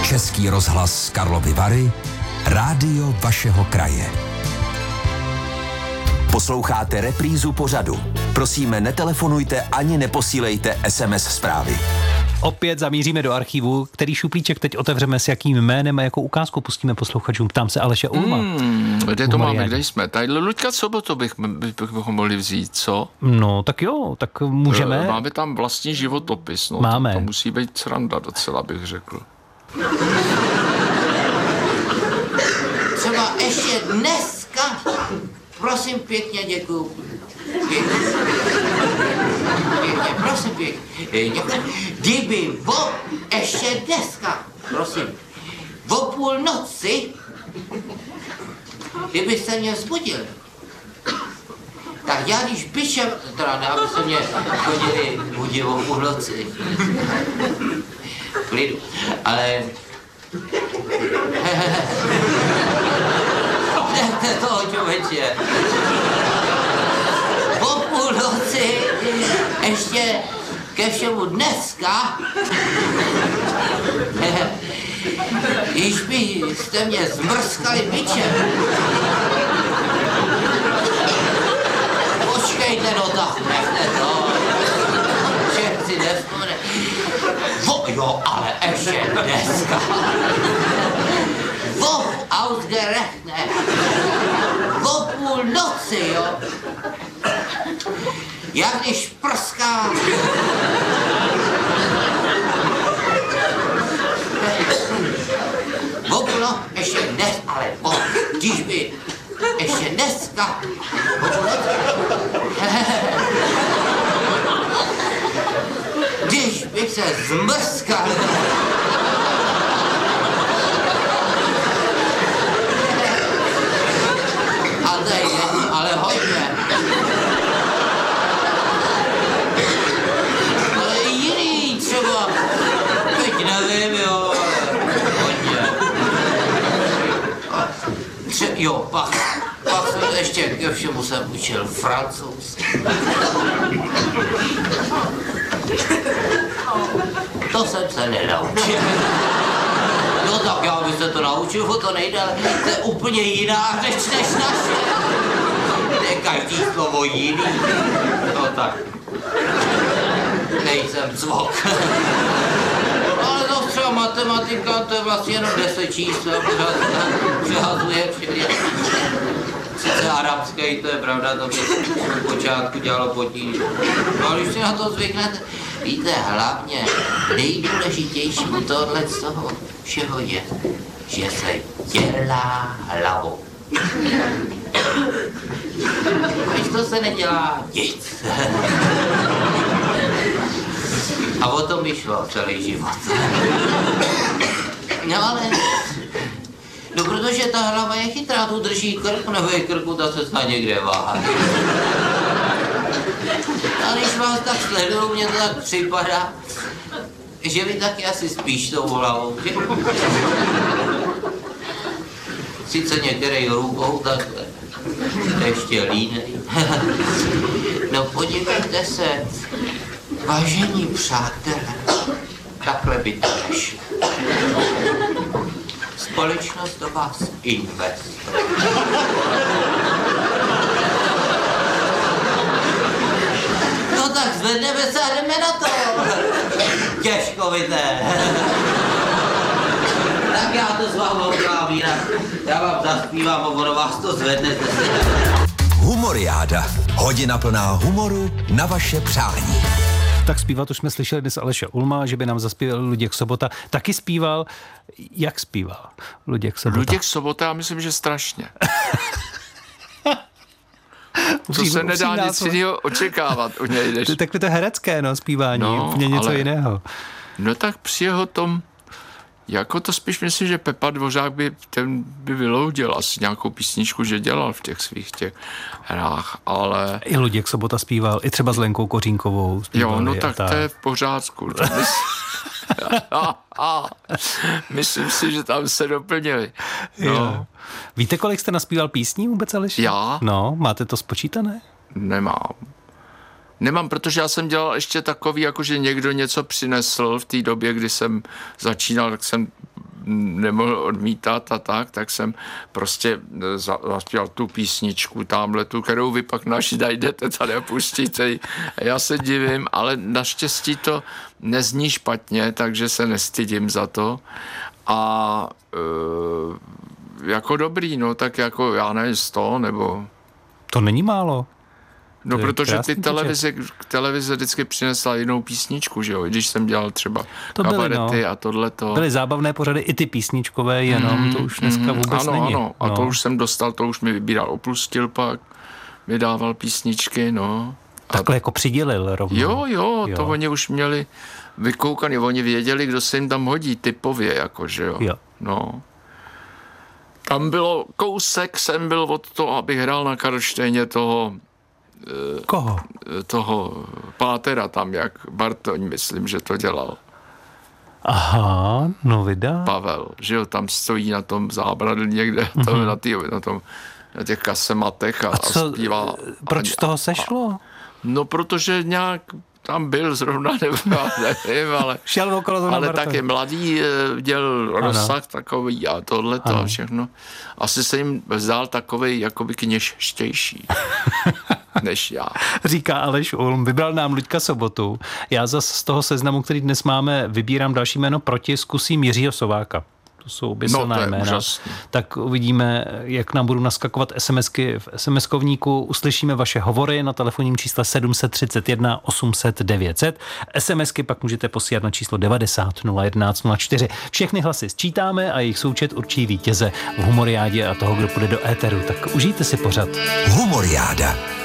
Český rozhlas Karlovy Vary, rádio vašeho kraje. Posloucháte reprízu pořadu. Prosíme, netelefonujte ani neposílejte SMS zprávy. Opět zamíříme do archivu, který šuplíček teď otevřeme, s jakým jménem a jakou ukázku pustíme posluchačům. Ptám se Aleše Ulma. Kde to máme, kde jsme? Tadyhle Luďka Sobotu bychom mohli vzít, co? No, tak jo, tak můžeme. Máme tam vlastní životopis, no. Máme. To musí být sranda docela, bych řekl. Třeba ještě dneska, prosím pěkně, děkuju. Pěkně, prosím pěkně. Kdyby ještě dneska, prosím, o půlnoci, kdybyste mě vzbudil, tak já když bičem, teda ne, aby se mě chodili budit o půlnoci, klidu, ale nechte toho člověče. Po půlnoci ještě ke všemu dneska, když byste mě zmrskali bičem. Počkejte, no tak nechte to. Všech si nevzpomene. Jo, ale ještě dneska. Ausgerechnet. O půlnoci, jo. Jak když prská. Vokno ještě dnes, ale když by ještě dneska. Když bych se zmrskal. Ale hodně. Ale jiný třeba, teď nevím, jo, hodně. Jo, pak jsem ještě ke všemu jsem učil francouzsky. To jsem se nenaučil. No tak já bych se to naučil, to nejde, ale to je úplně jiná řeč než naše. To je každý slovo jiný. No tak. Nejsem cvok. Ale to třeba matematika, to je vlastně jenom 10 čísel, přehazuje všechny. Sice arabský, to je pravda, to by v počátku dělalo potíž. No ale když si na to zvyknete, víte, hlavně nejdůležitější u tohohle z toho všeho je, že se dělá hlavou. Když to se nedělá nic. A o tom mi šlo celý život. No ale... No protože ta hlava je chytrá, tu drží krk, nebo je krku, ta se snad někde váhá. A když vás tak sleduju, mně to tak připadá, že vy taky asi spíš tou hlavou, že? Sice některý rukou takhle, ještě línej. No podívejte se, vážení přátelé, takhle by to nešlo. Společnost do vás investuje. No tak zvedneme se a jdeme na to. Těžkovité. Tak já to s vámi udělám jinak. Já vám zaspívám a ono vás to zvedne. Humoriáda. Hodina plná humoru na vaše přání. Tak zpívat už jsme slyšeli dnes Aleše Ulma, že by nám zaspíval Luděk Sobota. Taky zpíval. Jak zpíval Luděk Sobota? Luděk Sobota, já myslím, že strašně. To se nedá nic jiného očekávat u něj. Než... Tak to je herecké, no, zpívání, no, úplně něco jiného. No tak při jeho tom, jako to spíš myslím, že Pepa Dvořák by vyloudil asi nějakou písničku, že dělal v těch svých hrách, ale... I Luděk Sobota zpíval, i třeba s Lenkou Kořínkovou zpíval. Jo, no tak to je v pořádku. Myslím si, že tam se doplnili. No. Víte, kolik jste naspíval písní vůbec, Aleši? Já? No, máte to spočítané? Nemám, protože já jsem dělal ještě takový, jakože někdo něco přinesl v té době, kdy jsem začínal, tak jsem nemohl odmítat a tak jsem prostě zaspěl tu písničku tamhle tu, kterou vy pak najdete tady a pustíte. Já se divím, ale naštěstí to nezní špatně, takže se nestydím za to. A jako dobrý, no tak jako já nevím 100 nebo... To není málo. No, protože ty televize vždycky přinesla jinou písničku, že jo, když jsem dělal třeba kabarety a tohleto. Byly zábavné pořady i ty písničkové jenom, to už dneska vůbec není. Ano, a to už jsem dostal, to už mi vybíral Opustil pak, mi dával písničky, no. Takhle jako přidělil rovnou. Jo, to oni už měli vykoukaný, oni věděli, kdo se jim tam hodí typově, jako, že jo. No. Tam bylo kousek, jsem byl od toho, abych hrál na Karlštejně toho... Koho? Toho Pátera tam, jak Bartoň, myslím, že to dělal. Aha, no vydá. Pavel, že jo, tam stojí na tom zábradlí někde, na těch kasematech a zpívá. Proč z toho sešlo? No, protože nějak tam byl zrovna, nebo nevím, ale... Šel okolo ale taky mladý dělal rozsah takový a tohleto a všechno. Asi se jim zdál takovej jakoby kněžštější než já. Říká Aleš Ulm, vybral nám Luďka Sobotu. Já zase z toho seznamu, který dnes máme, vybírám další jméno proti, zkusím Jiřího Sováka. To jsou obě silná jména. Úžasný. Tak uvidíme, jak nám budou naskakovat SMSky v SMS-kovníku. Uslyšíme vaše hovory na telefonním čísle 731 800 900. SMSky pak můžete posílat na číslo 90 011 04. Všechny hlasy sčítáme a jejich součet určí vítěze v Humoriádě a toho, kdo půjde do éteru. Tak užijte si pořad. Humoriáda.